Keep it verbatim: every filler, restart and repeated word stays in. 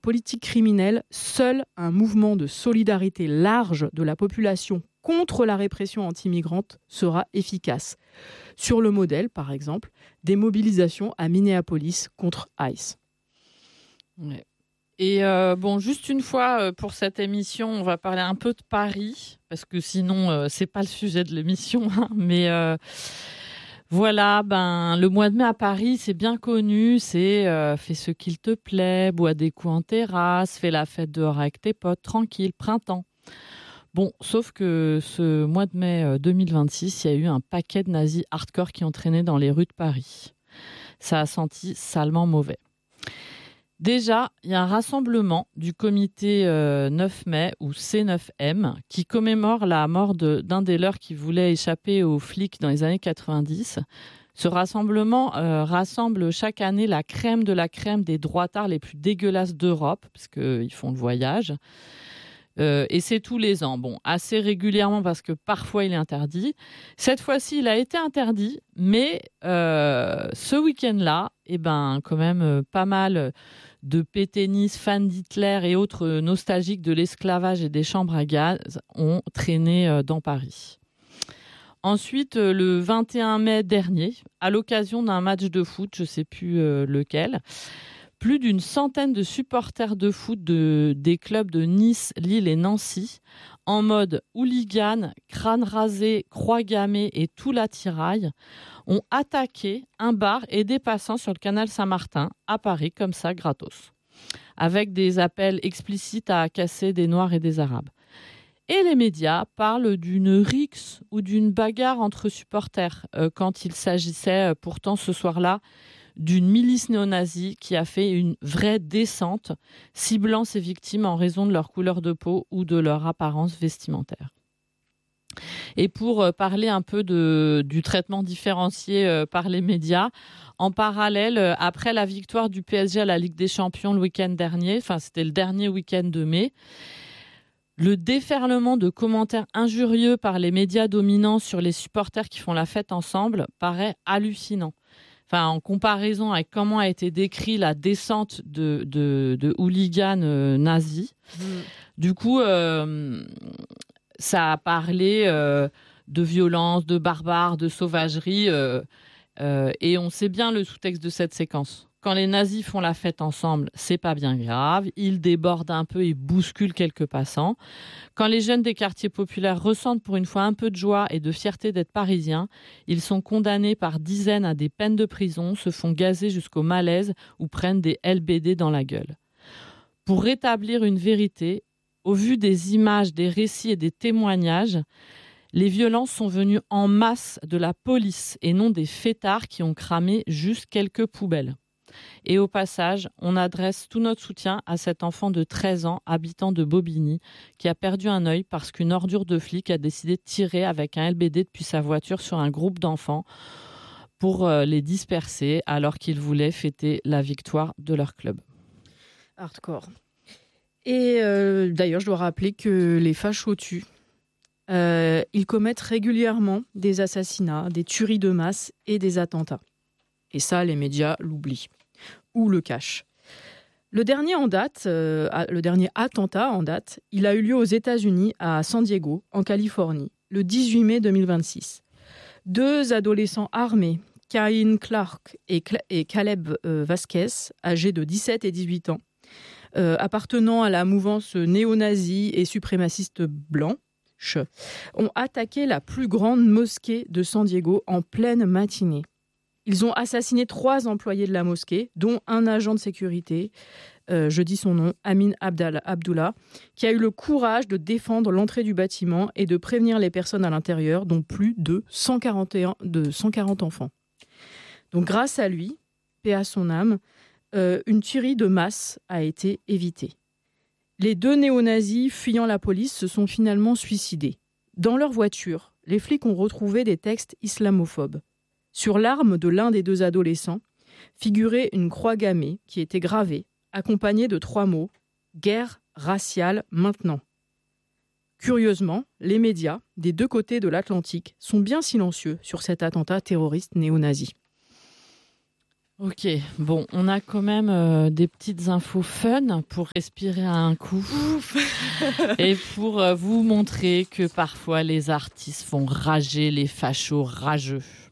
politique criminelle, seul un mouvement de solidarité large de la population contre la répression anti-migrante sera efficace. Sur le modèle, par exemple, des mobilisations à Minneapolis contre ICE. Ouais. Et euh, bon, juste une fois euh, pour cette émission, on va parler un peu de Paris, parce que sinon, euh, c'est pas le sujet de l'émission, hein, mais euh, voilà, ben le mois de mai à Paris, c'est bien connu, c'est euh, fais ce qu'il te plaît, bois des coups en terrasse, fais la fête dehors avec tes potes, tranquille, printemps. Bon, sauf que ce mois de mai deux mille vingt-six, il y a eu un paquet de nazis hardcore qui ont traîné dans les rues de Paris. Ça a senti salement mauvais. Déjà, il y a un rassemblement du comité euh, neuf mai, ou C neuf M, qui commémore la mort de, d'un des leurs qui voulait échapper aux flics dans les années quatre-vingt-dix. Ce rassemblement euh, rassemble chaque année la crème de la crème des droitards les plus dégueulasses d'Europe, parce qu'ils font le voyage. Euh, et c'est tous les ans. Bon, assez régulièrement parce que parfois il est interdit. Cette fois-ci, il a été interdit, mais euh, ce week-end-là, eh ben, quand même euh, pas mal de pétainistes, fans d'Hitler et autres nostalgiques de l'esclavage et des chambres à gaz ont traîné euh, dans Paris. Ensuite, euh, le vingt et un mai dernier, à l'occasion d'un match de foot, je ne sais plus euh, lequel, plus d'une centaine de supporters de foot de, des clubs de Nice, Lille et Nancy, en mode hooligan, crâne rasé, croix gammée et tout l'attirail, ont attaqué un bar et des passants sur le canal Saint-Martin, à Paris, comme ça, gratos, avec des appels explicites à casser des Noirs et des Arabes. Et les médias parlent d'une rixe ou d'une bagarre entre supporters, euh, quand il s'agissait euh, pourtant ce soir-là d'une milice néo-nazie qui a fait une vraie descente, ciblant ses victimes en raison de leur couleur de peau ou de leur apparence vestimentaire. Et pour parler un peu de, du traitement différencié par les médias, en parallèle, après la victoire du P S G à la Ligue des Champions le week-end dernier, enfin c'était le dernier week-end de mai, le déferlement de commentaires injurieux par les médias dominants sur les supporters qui font la fête ensemble paraît hallucinant. Enfin, en comparaison avec comment a été décrit la descente de, de, de hooligans euh, nazis. Mmh. Du coup, euh, ça a parlé euh, de violence, de barbares, de sauvagerie. Euh, euh, et on sait bien le sous-texte de cette séquence. Quand les nazis font la fête ensemble, c'est pas bien grave. Ils débordent un peu et bousculent quelques passants. Quand les jeunes des quartiers populaires ressentent pour une fois un peu de joie et de fierté d'être parisiens, ils sont condamnés par dizaines à des peines de prison, se font gazer jusqu'au malaise ou prennent des L B D dans la gueule. Pour rétablir une vérité, au vu des images, des récits et des témoignages, les violences sont venues en masse de la police et non des fêtards qui ont cramé juste quelques poubelles. Et au passage, on adresse tout notre soutien à cet enfant de treize ans, habitant de Bobigny, qui a perdu un œil parce qu'une ordure de flic a décidé de tirer avec un L B D depuis sa voiture sur un groupe d'enfants pour les disperser alors qu'ils voulaient fêter la victoire de leur club. Hardcore. Et euh, d'ailleurs, je dois rappeler que les fachos tuent. Euh, ils commettent régulièrement des assassinats, des tueries de masse et des attentats. Et ça, les médias l'oublient ou le cachent. Le dernier en date, euh, le dernier attentat en date, il a eu lieu aux États-Unis, à San Diego, en Californie, le dix-huit mai deux mille vingt-six. Deux adolescents armés, Kyle Clark et, Cla- et Caleb euh, Vasquez, âgés de dix-sept et dix-huit ans, euh, appartenant à la mouvance néo-nazie et suprémaciste blanc, ont attaqué la plus grande mosquée de San Diego en pleine matinée. Ils ont assassiné trois employés de la mosquée, dont un agent de sécurité, euh, je dis son nom, Amin Abdallah, qui a eu le courage de défendre l'entrée du bâtiment et de prévenir les personnes à l'intérieur, dont plus de cent quarante, et un, de cent quarante enfants. Donc grâce à lui, paix à son âme, euh, une tuerie de masse a été évitée. Les deux néo-nazis fuyant la police se sont finalement suicidés. Dans leur voiture, les flics ont retrouvé des textes islamophobes. Sur l'arme de l'un des deux adolescents figurait une croix gammée qui était gravée, accompagnée de trois mots « Guerre raciale maintenant ». Curieusement, les médias des deux côtés de l'Atlantique sont bien silencieux sur cet attentat terroriste néo-nazi. Ok, bon, on a quand même euh, des petites infos fun pour respirer à un coup et pour euh, vous montrer que parfois les artistes font rager les fachos rageux.